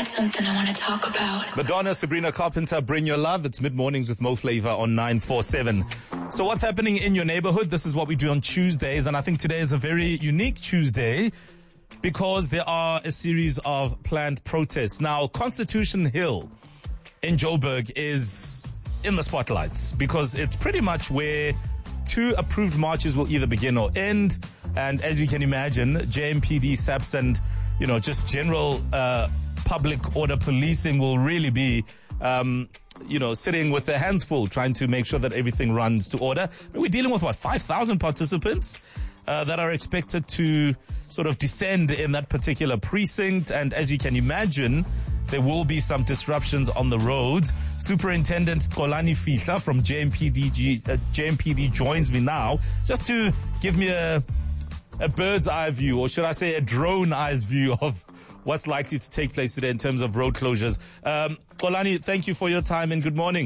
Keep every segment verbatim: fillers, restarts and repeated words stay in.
got something I want to talk about. Madonna, Sabrina Carpenter, Bring Your Love. It's Mid-Mornings with Mo Flavor on nine four seven. So what's happening in your neighborhood? This is what we do on Tuesdays, and I think today is a very unique Tuesday because there are a series of planned protests. Now, Constitution Hill in Joburg is in the spotlights because it's pretty much where two approved marches will either begin or end. And as you can imagine, J M P D, SAPS, and, you know, just general uh, public order policing will really be, um, you know, sitting with their hands full, trying to make sure that everything runs to order. We're dealing with, what, five thousand participants uh, that are expected to sort of descend in that particular precinct. And as you can imagine, there will be some disruptions on the roads. Superintendent Xolani Fihla from J M P D, G, uh, J M P D joins me now just to give me a, a bird's eye view, or should I say a drone eyes view of what's likely to take place today in terms of road closures. Um, Xolani, thank you for your time and good morning.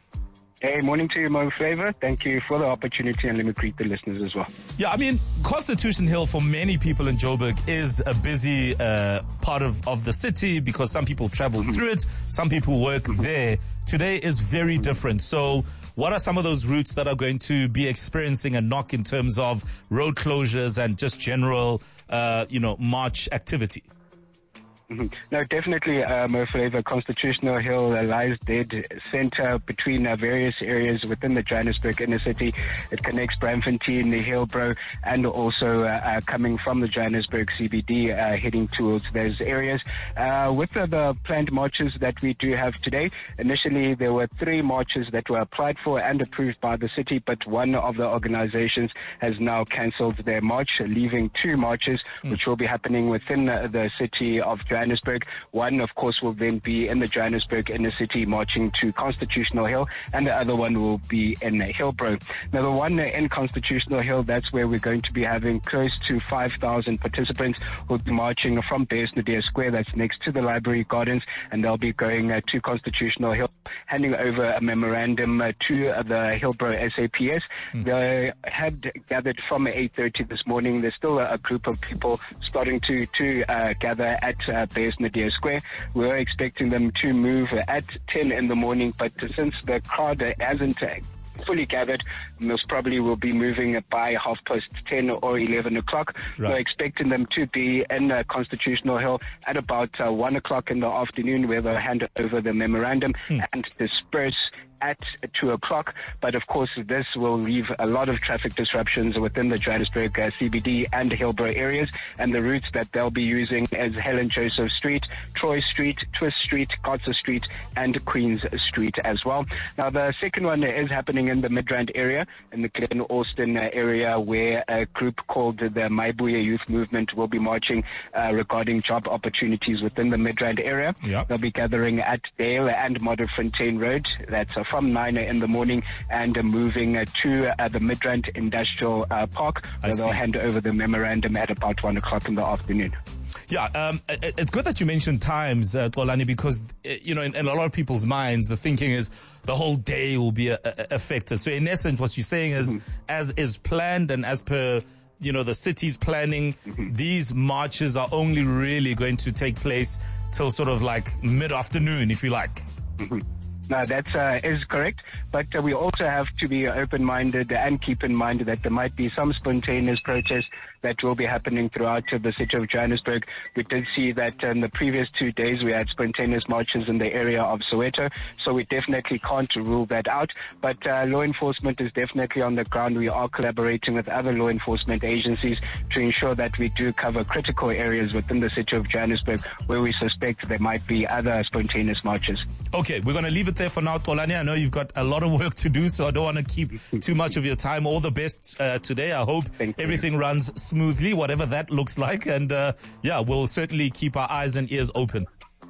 Hey, morning to you, Mo Flavor. Thank you for the opportunity, and let me greet the listeners as well. Yeah, I mean, Constitution Hill for many people in Joburg is a busy uh, part of, of the city because some people travel mm-hmm. through it, some people work mm-hmm. there. Today is very different. So what are some of those routes that are going to be experiencing a knock in terms of road closures and just general, uh, you know, march activity? Mm-hmm. No, definitely, uh, Mo Flavor. Constitutional Hill uh, lies dead center between uh, various areas within the Johannesburg inner city. It connects Braamfontein, the Hillbrow, and also uh, uh, coming from the Johannesburg C B D, uh, heading towards those areas. Uh, with uh, the planned marches that we do have today, initially there were three marches that were applied for and approved by the city, but one of the organizations has now cancelled their march, leaving two marches, mm. which will be happening within uh, the city of Johannesburg. Johannesburg. One, of course, will then be in the Johannesburg inner city marching to Constitutional Hill, and the other one will be in Hillbrow. Now, the one in Constitutional Hill, that's where we're going to be having close to five thousand participants who will be marching from Base Nadir Square, that's next to the Library Gardens, and they'll be going uh, to Constitutional Hill, handing over a memorandum uh, to uh, the Hillbrow S A P S. Mm. They had gathered from eight thirty this morning. There's still a, a group of people starting to, to uh, gather at uh, Base Nadir Square. We were expecting them to move at ten in the morning, but since the crowd hasn't fully gathered, most probably will be moving by half past ten or eleven o'clock. Right. We're expecting them to be in uh, Constitutional Hill at about uh, one o'clock in the afternoon, where they'll hand over the memorandum hmm. and disperse at two o'clock. But of course, this will leave a lot of traffic disruptions within the Johannesburg uh, C B D and Hillbrow areas, and the routes that they'll be using is Helen Joseph Street, Troy Street, Twist Street, Kotze Street, and Queens Street as well. Now, the second one is happening in the Midrand area, in the Glen Austin uh, area, where a group called the Maibuya Youth Movement will be marching uh, regarding job opportunities within the Midrand area. Yep. They'll be gathering at Dale and Modderfontein Road. That's uh, from nine in the morning, and uh, moving uh, to uh, the Midrand Industrial uh, Park, where they'll hand over the memorandum at about one o'clock in the afternoon. Yeah, um, it's good that you mentioned times, uh, Xolani, because, you know, in, in a lot of people's minds, the thinking is the whole day will be uh, affected. So in essence, what you're saying is, mm-hmm. as is planned and as per, you know, the city's planning, mm-hmm. these marches are only really going to take place till sort of like mid-afternoon, if you like. Mm-hmm. No, that uh, is correct, but uh, we also have to be open-minded and keep in mind that there might be some spontaneous protests that will be happening throughout the city of Johannesburg. We did see that in the previous two days we had spontaneous marches in the area of Soweto, so we definitely can't rule that out. But uh, law enforcement is definitely on the ground. We are collaborating with other law enforcement agencies to ensure that we do cover critical areas within the city of Johannesburg where we suspect there might be other spontaneous marches. Okay, we're going to leave it there for now, Xolani. I know you've got a lot of work to do, so I don't want to keep too much of your time. All the best uh, today. I hope everything runs smoothly, whatever that looks like. And uh, yeah, we'll certainly keep our eyes and ears open.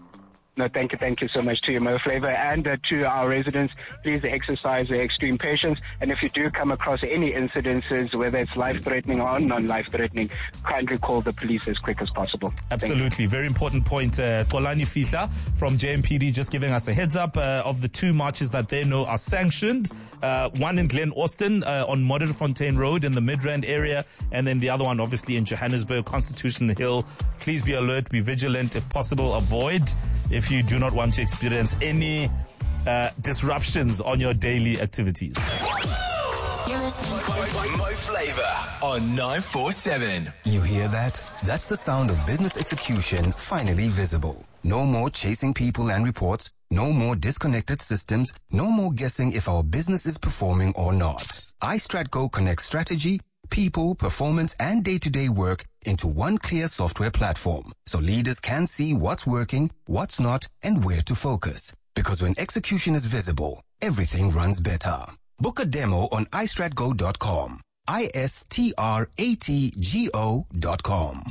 No, thank you. Thank you so much to you, Mo Flavor, and uh, to our residents. Please exercise uh, extreme patience. And if you do come across any incidences, whether it's life-threatening or non-life-threatening, kindly call the police as quick as possible. Absolutely. Very important point. Uh, Xolani Fihla from J M P D just giving us a heads up uh, of the two marches that they know are sanctioned. Uh, one in Glen Austin uh, on Modderfontein Road in the Midrand area, and then the other one obviously in Johannesburg, Constitution Hill. Please be alert, be vigilant. If possible, avoid if you do not want to experience any uh, disruptions on your daily activities. You're listening Mo Flava on nine four seven. You hear that? That's the sound of business execution finally visible. No more chasing people and reports. No more disconnected systems. No more guessing if our business is performing or not. iStratGo connects strategy, people, performance, and day-to-day work into one clear software platform, so leaders can see what's working, what's not, and where to focus. Because when execution is visible, everything runs better. Book a demo on i strat go dot com. I S T R A T G O dot com.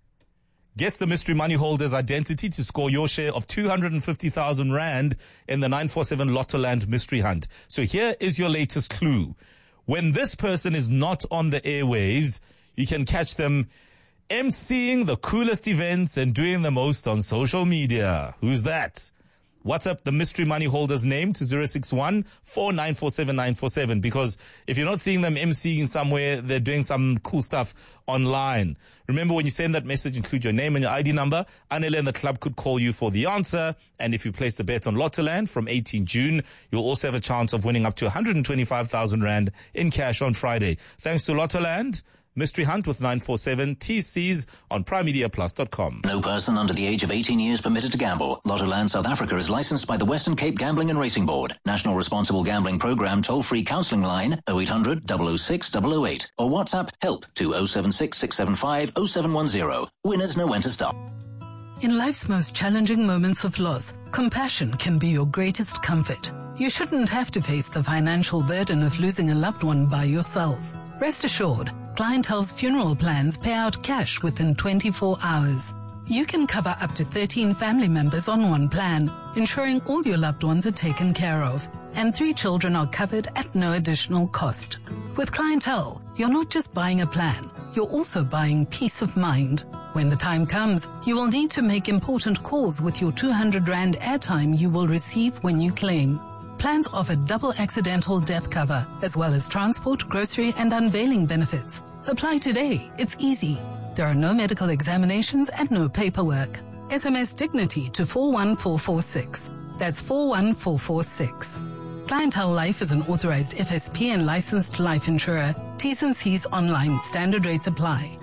Guess the mystery money holder's identity to score your share of two hundred fifty thousand rand in the nine four seven Lottoland mystery hunt. So here is your latest clue. When this person is not on the airwaves, you can catch them emceeing the coolest events and doing the most on social media. Who's that? WhatsApp the mystery money holder's name to zero six one, four nine four seven, nine four seven, because if you're not seeing them emceeing somewhere, they're doing some cool stuff online. Remember, when you send that message, include your name and your I D number. Anele and the club could call you for the answer. And if you place the bet on Lottoland from eighteenth June, you'll also have a chance of winning up to one hundred twenty-five thousand rand in cash on Friday. Thanks to Lottoland. Mystery Hunt with nine four seven, T Cs on prime media plus dot com. No person under the age of eighteen years permitted to gamble. Lottoland South Africa is licensed by the Western Cape Gambling and Racing Board. National Responsible Gambling Programme toll-free counselling line oh eight hundred, double oh six, double oh eight or WhatsApp help to oh seven six, six seven five, oh seven one oh. Winners know when to stop. In life's most challenging moments of loss, compassion can be your greatest comfort. You shouldn't have to face the financial burden of losing a loved one by yourself. Rest assured, Clientele's funeral plans pay out cash within twenty-four hours. You can cover up to thirteen family members on one plan, ensuring all your loved ones are taken care of, and three children are covered at no additional cost. With Clientele, you're not just buying a plan, you're also buying peace of mind. When the time comes, you will need to make important calls with your two hundred rand airtime you will receive when you claim. Plans offer double accidental death cover, as well as transport, grocery, and unveiling benefits. Apply today. It's easy. There are no medical examinations and no paperwork. S M S Dignity to four one four four six. That's four one four four six. Clientele Life is an authorized F S P and licensed life insurer. T's and C's online. Standard rates apply.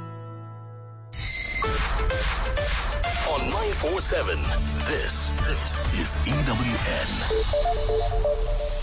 On nine four seven, this, this is E W N.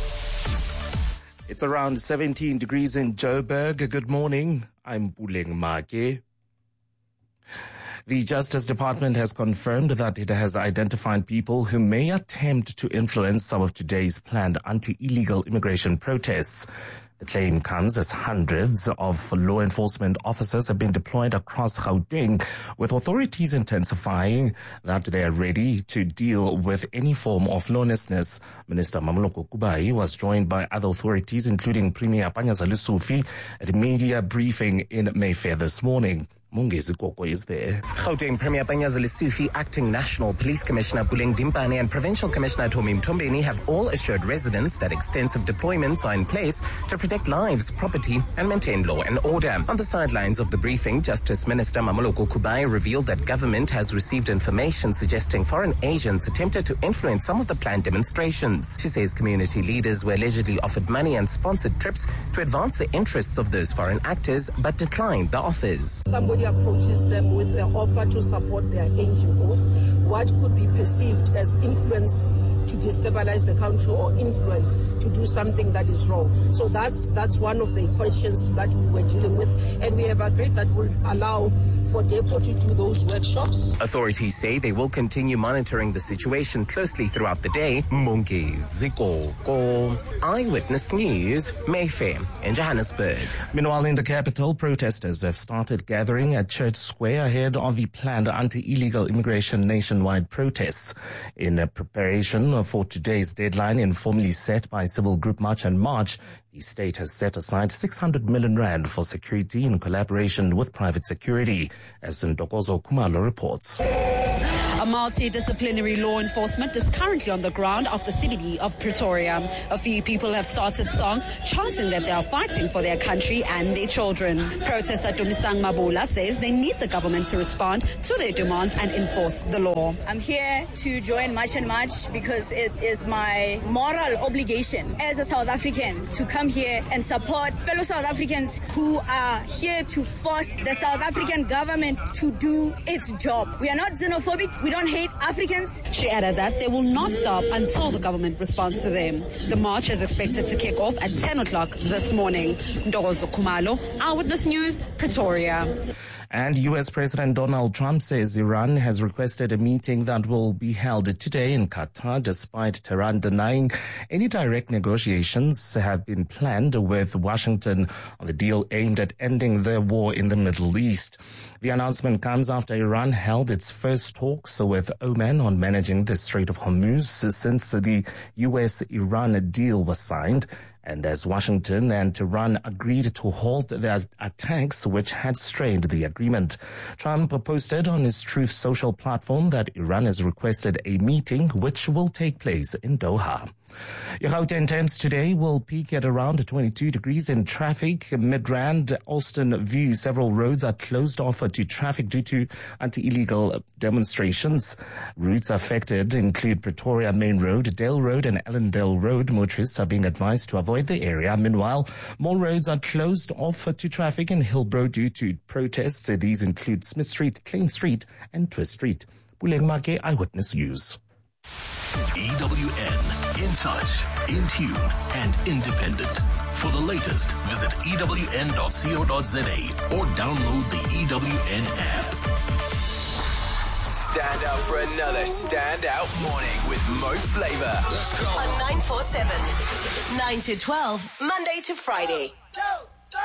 It's around seventeen degrees in Joburg. Good morning. I'm Puleng Make. The Justice Department has confirmed that it has identified people who may attempt to influence some of today's planned anti-illegal immigration protests. The claim comes as hundreds of law enforcement officers have been deployed across Gauteng, with authorities intensifying that they are ready to deal with any form of lawlessness. Minister Mamoloko Kubai was joined by other authorities, including Premier Panyaza Lesufi, at a media briefing in Mayfair this morning. Mungezi Koko is there. Gauteng Premier Panyaza Lesufi, Acting National Police Commissioner Puleng Dimpane and Provincial Commissioner Tomi Mtombeni have all assured residents that extensive deployments are in place to protect lives, property and maintain law and order. On the sidelines of the briefing, Justice Minister Mamoloko Kubai revealed that government has received information suggesting foreign agents attempted to influence some of the planned demonstrations. She says community leaders were allegedly offered money and sponsored trips to advance the interests of those foreign actors but declined the offers. Somebody approaches them with an offer to support their N G Os, what could be perceived as influence to destabilize the country or influence to do something that is wrong. So that's that's one of the questions that we were dealing with, and we have agreed that we'll allow for DEPO to do those workshops. Authorities say they will continue monitoring the situation closely throughout the day. Mungi Zikoko, Eyewitness News, Mayfair in Johannesburg. Meanwhile, in the capital, protesters have started gathering at Church Square ahead of the planned anti-illegal immigration nationwide protests. In a preparation for today's deadline informally set by Civil Group March and March, the state has set aside six hundred million rand for security in collaboration with private security, as Ntokozo Kumalo reports. A multidisciplinary law enforcement is currently on the ground of the C B D of Pretoria. A few people have started songs chanting that they are fighting for their country and their children. Protester Dumisang Mabula says they need the government to respond to their demands and enforce the law. I'm here to join March and March because it is my moral obligation as a South African to come here and support fellow South Africans who are here to force the South African government to do its job. We are not xenophobic. We don't hate Africans. She added that they will not stop until the government responds to them. The march is expected to kick off at ten o'clock this morning. Ndogozo Kumalo, Eyewitness News, Pretoria. And U S President Donald Trump says Iran has requested a meeting that will be held today in Qatar, despite Tehran denying any direct negotiations have been planned with Washington on the deal aimed at ending the war in the Middle East. The announcement comes after Iran held its first talks with Oman on managing the Strait of Hormuz since the U S Iran deal was signed, and as Washington and Tehran agreed to halt their attacks which had strained the agreement. Trump posted on his Truth Social platform that Iran has requested a meeting which will take place in Doha. Your Gauteng temps today will peak at around twenty-two degrees in traffic. Midrand, Alston View, several roads are closed off to traffic due to anti-illegal demonstrations. Routes affected include Pretoria Main Road, Dale Road and Ellendale Road. Motorists are being advised to avoid the area. Meanwhile, more roads are closed off to traffic in Hillbrow due to protests. These include Smith Street, Klein Street and Twist Street. Puleng Make, Eyewitness News. E W N, in touch, in tune, and independent. For the latest, visit E W N dot co dot za or download the E W N app. Stand up for another standout morning with Mo Flava. Let's go. On nine four seven, nine to twelve, Monday to Friday.